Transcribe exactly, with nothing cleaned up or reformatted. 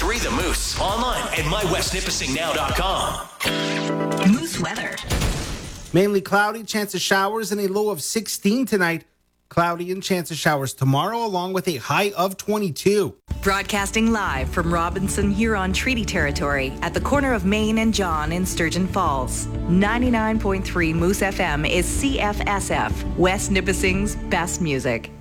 Free the Moose online at my west nipissing now dot com. Moose weather. Mainly cloudy, chance of showers, and a low of sixteen tonight. Cloudy and chance of showers tomorrow, along with a high of twenty-two. Broadcasting live from Robinson Huron Treaty Territory at the corner of Main and John in Sturgeon Falls. ninety-nine point three Moose F M is C F S F, West Nipissing's best music.